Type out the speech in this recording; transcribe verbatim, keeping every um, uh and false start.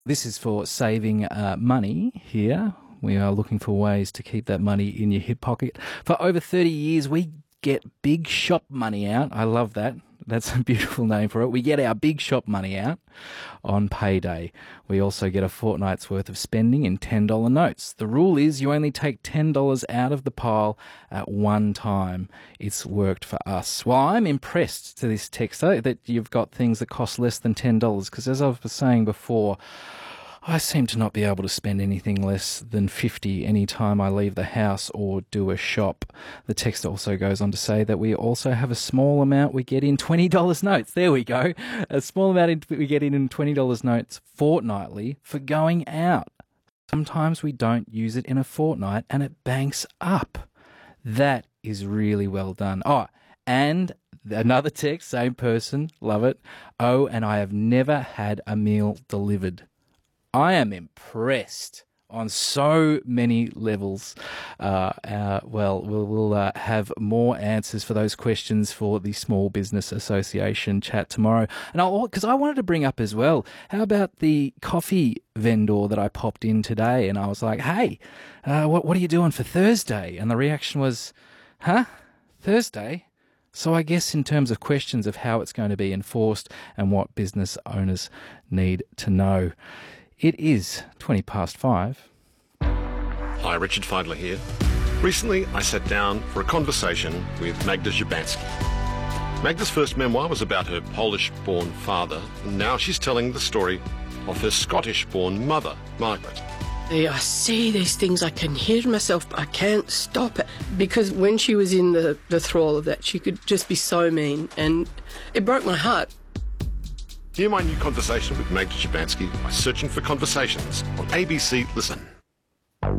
This is for saving uh, money here. We are looking for ways to keep that money in your hip pocket. For over thirty years, we get big shop money out. I love that. That's a beautiful name for it. We get our big shop money out on payday. We also get a fortnight's worth of spending in ten dollar notes. The rule is you only take ten dollars out of the pile at one time. It's worked for us. Well, I'm impressed to this texter that you've got things that cost less than ten dollars because, as I was saying before, I seem to not be able to spend anything less than fifty any time I leave the house or do a shop. The text also goes on to say that we also have a small amount we get in twenty dollar notes. There we go. A small amount we get in twenty dollar notes fortnightly for going out. Sometimes we don't use it in a fortnight and it banks up. That is really well done. Oh, and another text, same person, love it. Oh, and I have never had a meal delivered. I am impressed on so many levels. Uh, uh, well, we'll, we'll uh, have more answers for those questions for the Small Business Association chat tomorrow. And I'll, because I wanted to bring up as well, how about the coffee vendor that I popped in today? And I was like, hey, uh, what, what are you doing for Thursday? And the reaction was, huh? Thursday? So I guess in terms of questions of how it's going to be enforced and what business owners need to know. It is twenty past five. Hi, Richard Feidler here. Recently, I sat down for a conversation with Magda Szubanski. Magda's first memoir was about her Polish-born father, and now she's telling the story of her Scottish-born mother, Margaret. I say these things, I can hear myself, but I can't stop it. Because when she was in the, the thrall of that, she could just be so mean, and it broke my heart. Hear my new conversation with Magda Szubanski by searching for Conversations on A B C Listen.